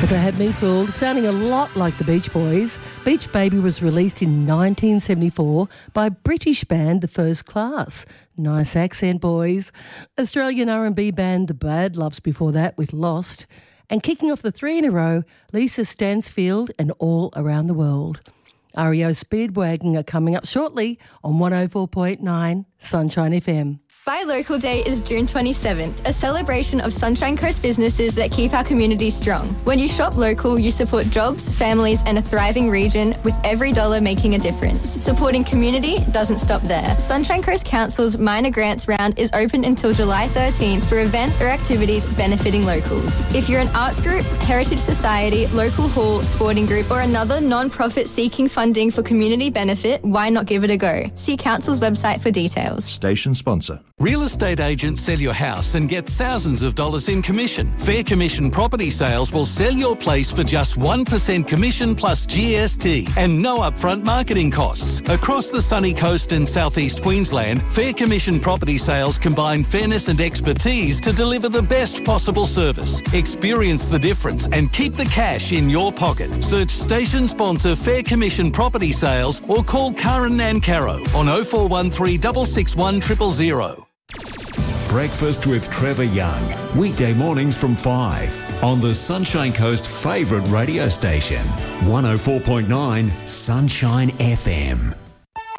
But they had me fooled, sounding a lot like the Beach Boys. Beach Baby was released in 1974 by British band The First Class. Nice accent, boys. Australian R&B band The Bad Loves before that with Lost. And kicking off the 3 in a row, Lisa Stansfield and All Around the World. REO Speedwagon are coming up shortly on 104.9 Sunshine FM. Buy Local Day is June 27th, a celebration of Sunshine Coast businesses that keep our community strong. When you shop local, you support jobs, families and a thriving region, with every dollar making a difference. Supporting community doesn't stop there. Sunshine Coast Council's Minor Grants Round is open until July 13th for events or activities benefiting locals. If you're an arts group, heritage society, local hall, sporting group or another non-profit seeking funding for community benefit, why not give it a go? See Council's website for details. Station sponsor. Real estate agents sell your house and get thousands of dollars in commission. Fair Commission Property Sales will sell your place for just 1% commission plus GST and no upfront marketing costs. Across the sunny coast and southeast Queensland, Fair Commission Property Sales combine fairness and expertise to deliver the best possible service. Experience the difference and keep the cash in your pocket. Search station sponsor Fair Commission Property Sales or call Karen Nancaro on 0413 661 000. Breakfast with Trevor Young, weekday mornings from 5 on the Sunshine Coast favourite radio station, 104.9 Sunshine FM.